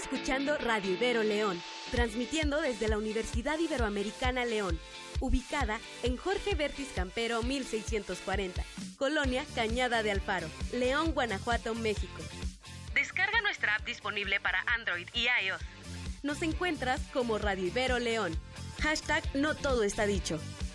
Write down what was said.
escuchando Radio Ibero León, transmitiendo desde la Universidad Iberoamericana León, ubicada en Jorge Bertis Campero 1640, Colonia Cañada de Alfaro, León, Guanajuato, México. Descarga nuestra app disponible para Android y iOS. Nos encuentras como Radio Ibero León. Hashtag No Todo Está Dicho.